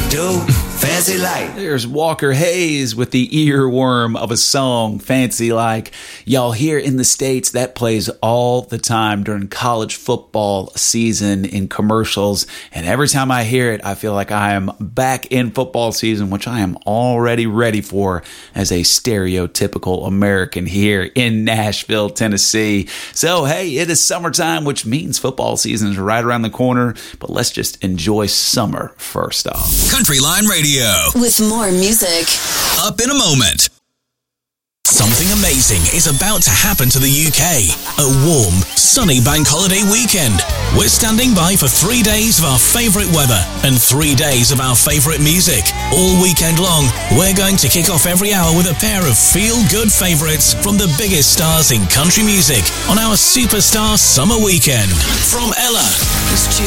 do, fancy like. There's Walker Hayes with the earworm of a song, Fancy Like. Y'all, here in the States, that plays all the time during college football season in commercials. And every time I hear it, I feel like I am back in football season, which I am already ready for as a stereotypical American here in Nashville, Tennessee. So, hey, it is summertime, which means football season is right around the corner. But let's just enjoy summer first off. Countryline Radio. With more music. Up in a moment. Something amazing is about to happen to the UK. A warm, sunny bank holiday weekend. We're standing by for 3 days of our favourite weather and 3 days of our favourite music. All weekend long, we're going to kick off every hour with a pair of feel-good favourites from the biggest stars in country music on our Superstar Summer Weekend. From Ella. It's chill